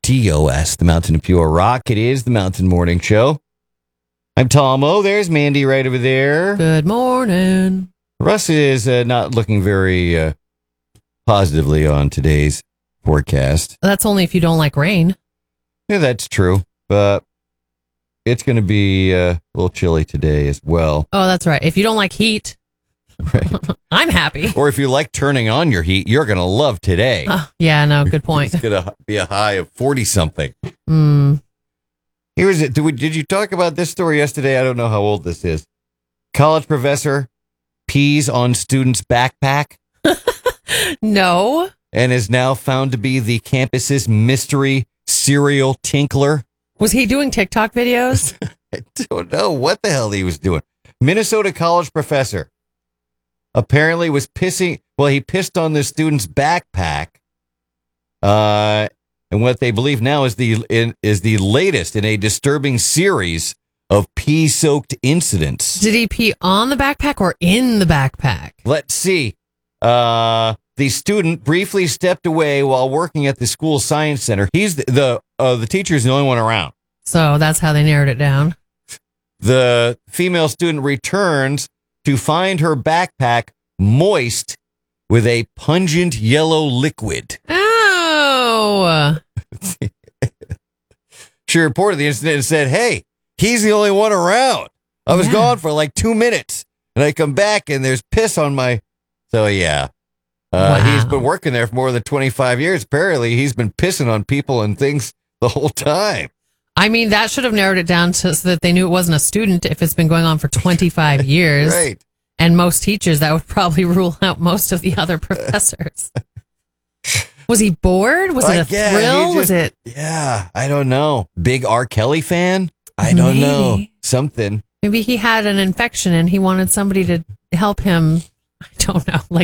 TOS, the Mountain of Pure Rock. It is the Mountain Morning Show. I'm Tom O. There's Mandy right over there. Good morning. Russ is not looking very positively on today's forecast. That's only if you don't like rain. Yeah, that's true. But it's going to be a little chilly today as well. Oh, that's right. If you don't like heat, Right. I'm happy. Or if you like turning on your heat, you're going to love today. Yeah, no, good point. It's going to be a high of 40-something. Mm. Here's it. Did you talk about this story yesterday? I don't know how old this is. College professor pees on student's backpack No. and is now found to be the campus's mystery serial tinkler. Was he doing TikTok videos? I don't know what the hell he was doing. Minnesota college professor apparently was pissing. Well, he pissed on the student's backpack. And what they believe now is the latest in a disturbing series of pee-soaked incidents. Did he pee on the backpack or in the backpack? Let's see. The student briefly stepped away while working at the school science center. He's the teacher's the only one around. So that's how they narrowed it down. The female student returns to find her backpack moist with a pungent yellow liquid. Oh. She reported the incident and said, "Hey, he's the only one around. I was gone for like 2 minutes, and I come back and there's piss on my." So yeah, he's been working there for more than 25 years. Apparently, he's been pissing on people and things the whole time. I mean, that should have narrowed it down so that they knew it wasn't a student if it's been going on for 25 years. Right. And most teachers, that would probably rule out most of the other professors. Was he bored? Was it a thrill? Was it? Yeah, I don't know. Big R. Kelly fan? I don't know. Something. Maybe he had an infection and he wanted somebody to help him. I don't know.